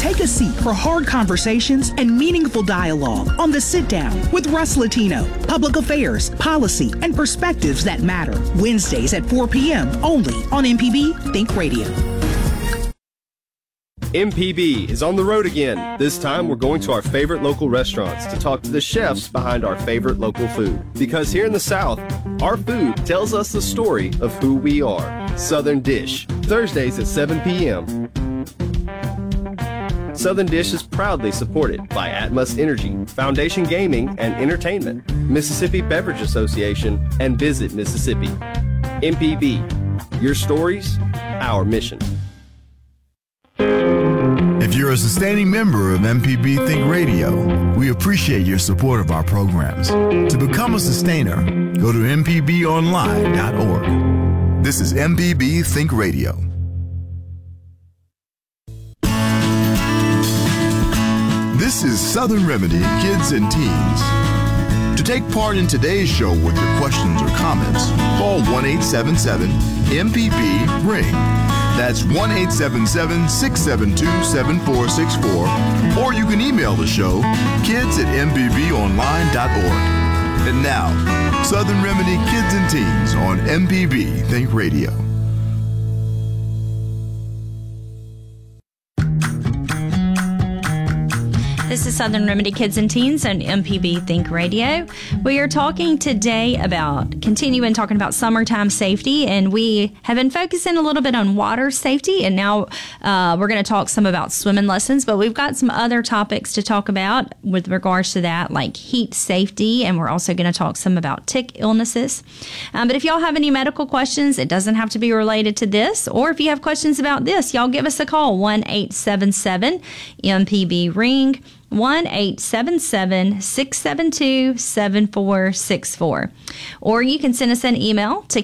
Take a seat for hard conversations and meaningful dialogue on The Sit Down with Russ Latino. Public affairs, policy, and perspectives that matter. Wednesdays at 4 p.m. only on MPB Think Radio. MPB is on the road again. This time we're going to our favorite local restaurants to talk to the chefs behind our favorite local food. Because here in the South, our food tells us the story of who we are. Southern Dish, Thursdays at 7 p.m. Southern Dish is proudly supported by Atmos Energy, Foundation Gaming and Entertainment, Mississippi Beverage Association, and Visit Mississippi. MPB, your stories, our mission. If you're a sustaining member of MPB Think Radio, we appreciate your support of our programs. To become a sustainer, go to mpbonline.org. This is MPB Think Radio. This is Southern Remedy Kids and Teens. To take part in today's show with your questions or comments, call 1-877-MPB-RING. That's 1-877-672-7464. Or you can email the show, kids@mpbonline.org. And now, Southern Remedy Kids and Teens on MPB Think Radio. This is Southern Remedy Kids and Teens on MPB Think Radio. We are talking today continuing talking about summertime safety, and we have been focusing a little bit on water safety, and now we're going to talk some about swimming lessons, but we've got some other topics to talk about with regards to that, like heat safety, and we're also going to talk some about tick illnesses. But if y'all have any medical questions, it doesn't have to be related to this, or if you have questions about this, y'all give us a call, 1-877-MPB-RING, 1-877-672-7464. Or you can send us an email to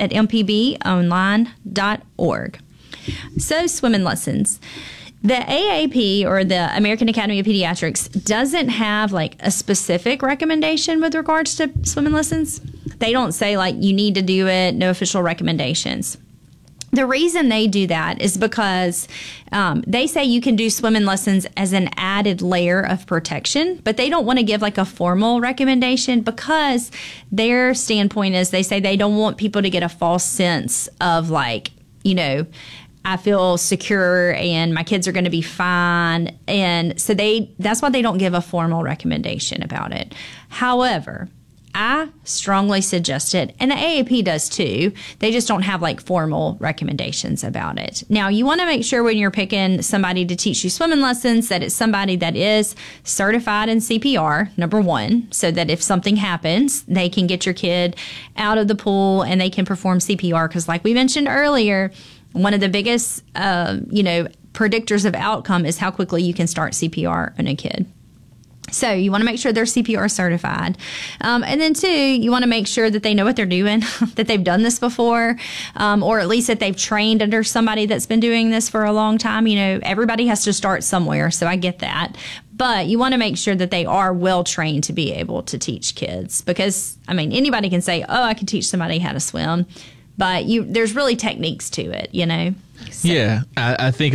kids@mpbonline.org. So, swimming lessons. The AAP, or the American Academy of Pediatrics, doesn't have like a specific recommendation with regards to swimming lessons. They don't say like you need to do it, no official recommendations. The reason they do that is because they say you can do swimming lessons as an added layer of protection, but they don't want to give like a formal recommendation because their standpoint is they say they don't want people to get a false sense of like, you know, I feel secure and my kids are going to be fine. And so that's why they don't give a formal recommendation about it. However, I strongly suggest it, and the AAP does too. They just don't have like formal recommendations about it. Now, you want to make sure when you're picking somebody to teach you swimming lessons that it's somebody that is certified in CPR, number one, so that if something happens, they can get your kid out of the pool and they can perform CPR. Because like we mentioned earlier, one of the biggest, predictors of outcome is how quickly you can start CPR on a kid. So you want to make sure they're CPR certified. And then, two, you want to make sure that they know what they're doing, that they've done this before, or at least that they've trained under somebody that's been doing this for a long time. You know, everybody has to start somewhere, so I get that. But you want to make sure that they are well trained to be able to teach kids. Because, I mean, anybody can say, oh, I can teach somebody how to swim. But there's really techniques to it, you know. So. Yeah, I think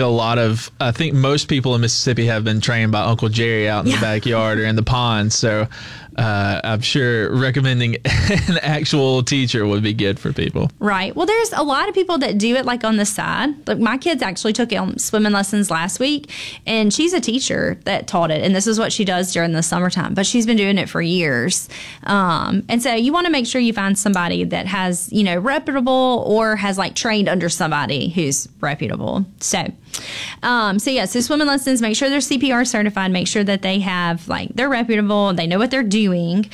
most people in Mississippi have been trained by Uncle Jerry out in the backyard or in the pond. So I'm sure recommending an actual teacher would be good for people. Right. Well, there's a lot of people that do it like on the side. Like my kids actually took swimming lessons last week, and she's a teacher that taught it. And this is what she does during the summertime, but she's been doing it for years. And so you want to make sure you find somebody that has, reputable or has like trained under somebody who's reputable. So swimming lessons, make sure they're CPR certified, make sure that they have they're reputable, they know what they're doing.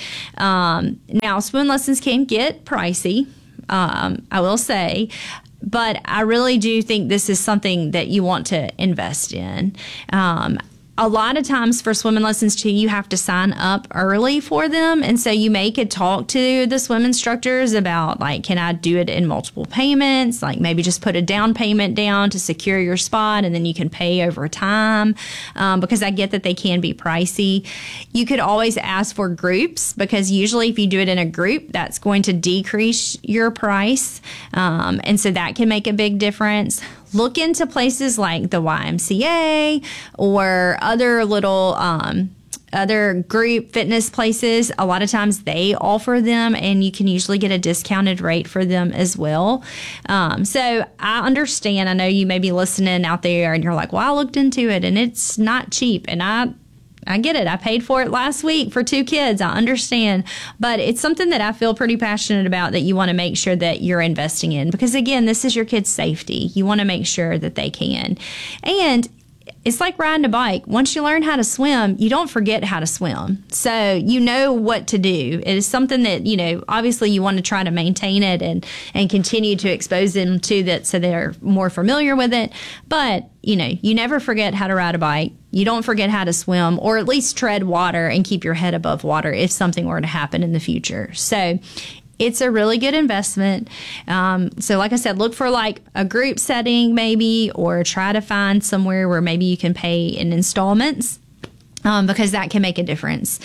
Now, swimming lessons can get pricey, I will say, but I really do think this is something that you want to invest in. A lot of times for swimming lessons too, you have to sign up early for them. And so you could talk to the swim instructors about can I do it in multiple payments? Maybe just put a down payment down to secure your spot and then you can pay over time, because I get that they can be pricey. You could always ask for groups, because usually if you do it in a group, that's going to decrease your price. And so that can make a big difference. look into places like the YMCA or other little other group fitness places. A lot of times they offer them, and you can usually get a discounted rate for them as well. So I understand. I know you may be listening out there and you're like, well, I looked into it and it's not cheap. And I get it. I paid for it last week for 2 kids. I understand. But it's something that I feel pretty passionate about, that you want to make sure that you're investing in. Because again, this is your kids' safety. You want to make sure that they can. And it's like riding a bike. Once you learn how to swim, you don't forget how to swim. So you know what to do. It is something that, obviously you want to try to maintain it and continue to expose them to that so they're more familiar with it. But, you never forget how to ride a bike. You don't forget how to swim, or at least tread water and keep your head above water if something were to happen in the future. So it's a really good investment. So like I said, look for like a group setting maybe, or try to find somewhere where maybe you can pay in installments, because that can make a difference,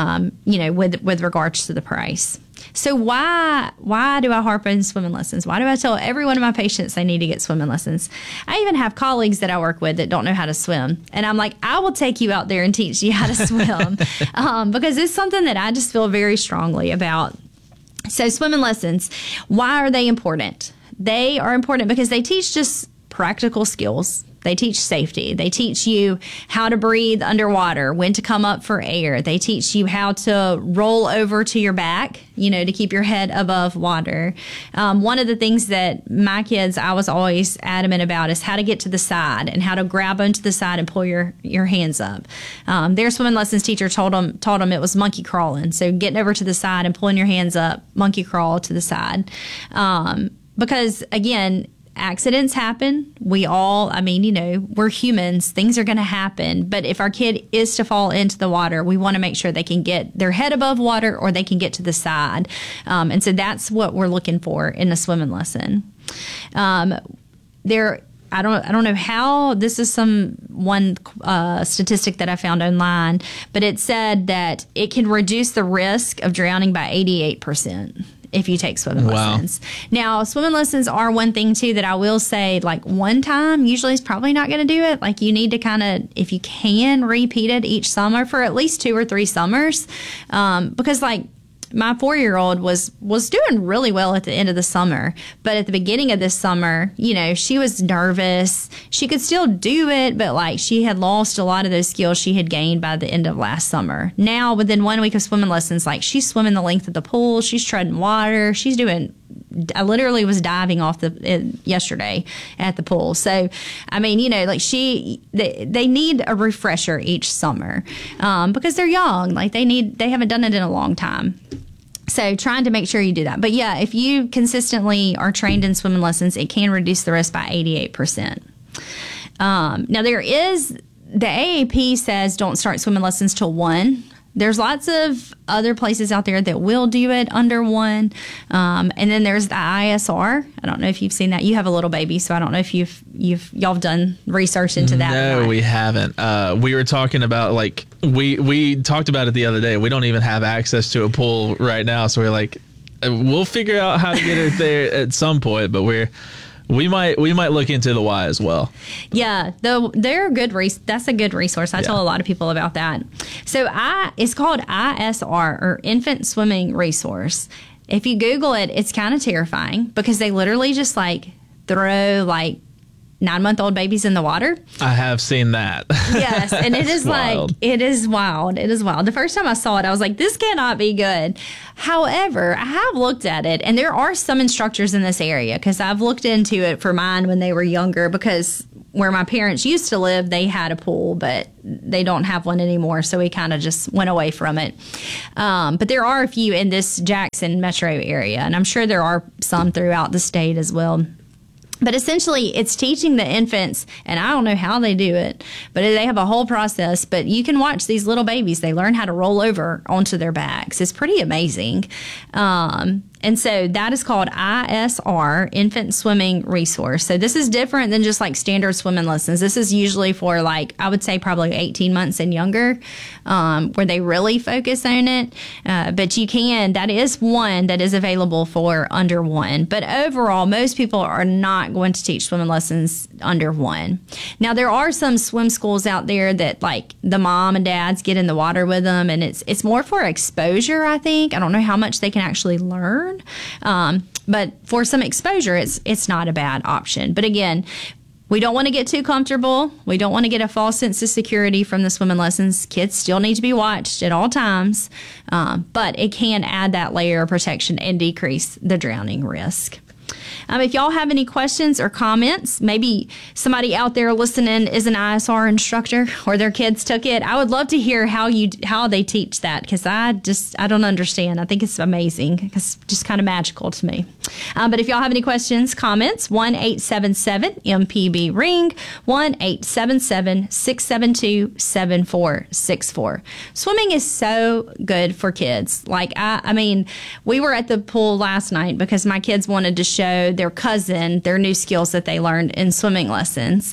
with regards to the price. So why do I harp on swimming lessons? Why do I tell every one of my patients they need to get swimming lessons? I even have colleagues that I work with that don't know how to swim. And I'm like, I will take you out there and teach you how to swim, because it's something that I just feel very strongly about. So swimming lessons, why are they important? They are important because they teach just practical skills. They teach safety. They teach you how to breathe underwater, when to come up for air. They teach you how to roll over to your back, to keep your head above water. One of the things that my kids, I was always adamant about, is how to get to the side and how to grab onto the side and pull your hands up. Their swimming lessons teacher taught them it was monkey crawling. So getting over to the side and pulling your hands up, monkey crawl to the side. Because again, accidents happen. We all, we're humans. Things are going to happen. But if our kid is to fall into the water, we want to make sure they can get their head above water, or they can get to the side. And so that's what we're looking for in a swimming lesson. I don't know how, this is one statistic that I found online, but it said that it can reduce the risk of drowning by 88%. If you take swimming lessons. Now, swimming lessons are one thing too that I will say, like, one time usually is probably not going to do it. Like, you need to kind of, if you can, repeat it each summer for at least 2 or 3 summers. Because like my 4-year-old was doing really well at the end of the summer, but at the beginning of this summer, she was nervous. She could still do it, but like she had lost a lot of those skills she had gained by the end of last summer. Now, within 1 week of swimming lessons, like, she's swimming the length of the pool, she's treading water, I literally was diving off yesterday at the pool. So, they need a refresher each summer, because they're young. Like, they haven't done it in a long time. So trying to make sure you do that. But yeah, if you consistently are trained in swimming lessons, it can reduce the risk by 88%. Now the AAP says don't start swimming lessons till 1. There's lots of other places out there that will do it under 1. And then there's the ISR. I don't know if you've seen that. You have a little baby, so I don't know if y'all have done research into that. No, we haven't. We were talking about, like, we talked about it the other day. We don't even have access to a pool right now, so we're like, we'll figure out how to get it there at some point, but we might look into the Y as well. Yeah, they're a good that's a good resource. I tell a lot of people about that. So it's called ISR, or Infant Swimming Resource. If you Google it, it's kind of terrifying, because they literally just like throw like 9-month-old babies in the water. I have seen that. Yes, and it is wild. It is wild. It is wild. The first time I saw it, I was like, this cannot be good. However, I have looked at it, and there are some instructors in this area, because I've looked into it for mine when they were younger, because where my parents used to live, they had a pool, but they don't have one anymore, so we kind of just went away from it. But there are a few in this Jackson metro area, and I'm sure there are some throughout the state as well. But essentially, it's teaching the infants, and I don't know how they do it, but they have a whole process. But you can watch these little babies. They learn how to roll over onto their backs. It's pretty amazing. And And so that is called ISR, Infant Swimming Resource. So this is different than just like standard swimming lessons. This is usually for like, I would say probably 18 months and younger, where they really focus on it. But that is one that is available for under 1. But overall, most people are not going to teach swimming lessons under 1. Now, there are some swim schools out there that like the mom and dads get in the water with them, and it's more for exposure, I think. I don't know how much they can actually learn. But for some exposure, it's not a bad option. But again, we don't want to get too comfortable. We don't want to get a false sense of security from the swimming lessons. Kids still need to be watched at all times, but it can add that layer of protection and decrease the drowning risk. If y'all have any questions or comments, maybe somebody out there listening is an ISR instructor or their kids took it. I would love to hear how they teach that, because I don't understand. I think it's amazing. It's just kind of magical to me. But if y'all have any questions, comments, 1-877-MPB-RING, 1-877-672-7464. Swimming is so good for kids. Like, I mean, we were at the pool last night because my kids wanted to show their cousin their new skills that they learned in swimming lessons,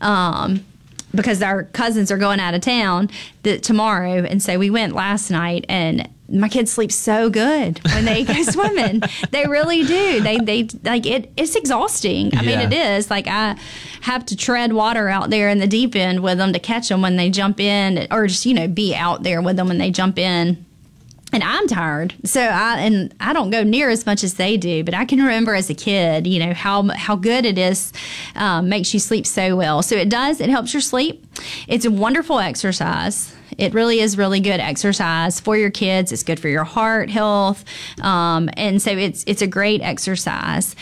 because our cousins are going out of town tomorrow. And so we went last night, and my kids sleep so good when they go swimming. They really do. They like it. It's exhausting. I mean, it is. Like, I have to tread water out there in the deep end with them to catch them when they jump in, or just, be out there with them when they jump in. And I'm tired, so I don't go near as much as they do. But I can remember as a kid, how good it is, makes you sleep so well. So it does. It helps your sleep. It's a wonderful exercise. It really is really good exercise for your kids. It's good for your heart health, and so it's a great exercise.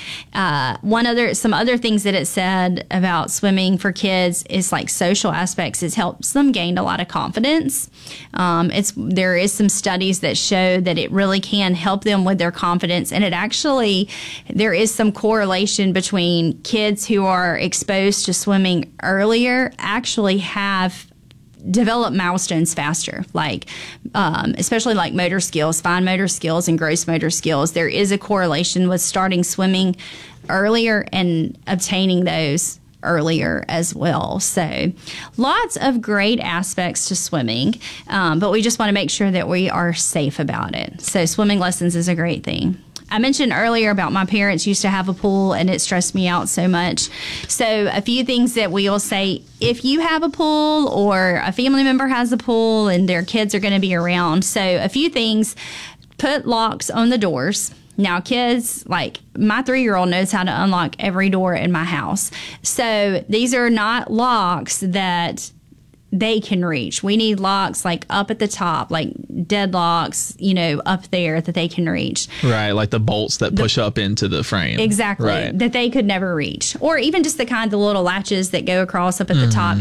Some other things that it said about swimming for kids is like social aspects. It helps them gain a lot of confidence. There is some studies that show that it really can help them with their confidence, and there is some correlation between kids who are exposed to swimming earlier actually have develop milestones faster, like especially like motor skills, fine motor skills and gross motor skills. There is a correlation with starting swimming earlier and obtaining those earlier as well. So lots of great aspects to swimming, but we just want to make sure that we are safe about it. So swimming lessons is a great thing. I mentioned earlier about my parents used to have a pool, and it stressed me out so much. So a few things that we will say, if you have a pool or a family member has a pool and their kids are going to be around. So a few things: put locks on the doors. Now, kids, like my 3-year-old knows how to unlock every door in my house. So these are not locks that they can reach. We need locks like up at the top, like deadlocks, up there that they can reach. Right, like the bolts that push up into the frame. Exactly, right. That they could never reach. Or even just the kind of little latches that go across up at the top,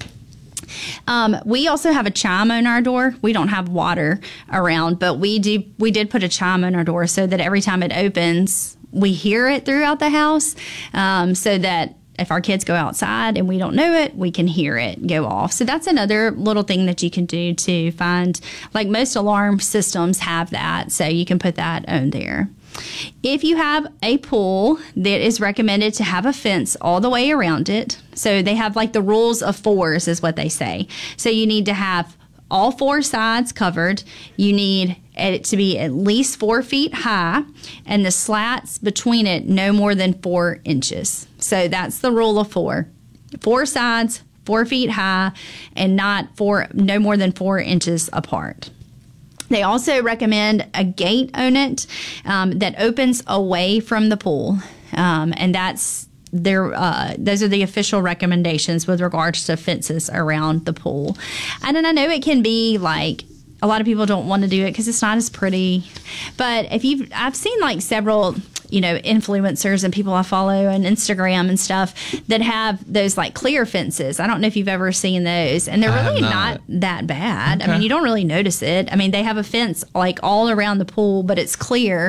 We also have a chime on our door. We don't have water around, but we did put a chime on our door so that every time it opens, we hear it throughout the house, so that if our kids go outside and we don't know it, we can hear it go off. So that's another little thing that you can do to find, like most alarm systems have that, so you can put that on there. If you have a pool, that is recommended to have a fence all the way around it. So they have like the rules of 4s is what they say. So you need to have all 4 sides covered. You need it to be at least 4 feet high, and the slats between it no more than 4 inches. So that's the rule of 4. 4 sides, 4 feet high, and no more than 4 inches apart. They also recommend a gate on it that opens away from the pool, and those are the official recommendations with regards to fences around the pool. And then I know it can be like, a lot of people don't want to do it because it's not as pretty. But I've seen like several, influencers and people I follow on Instagram and stuff that have those like clear fences. I don't know if you've ever seen those, and they're really not that bad. Okay. I mean, you don't really notice it. I mean, they have a fence like all around the pool, but it's clear.